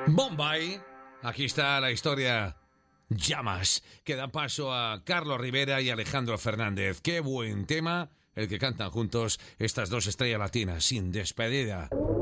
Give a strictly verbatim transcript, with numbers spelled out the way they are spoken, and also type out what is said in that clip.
Bombay. Aquí está la historia. Llamas, que da paso a Carlos Rivera y Alejandro Fernández. Qué buen tema el que cantan juntos estas dos estrellas latinas, sin despedida.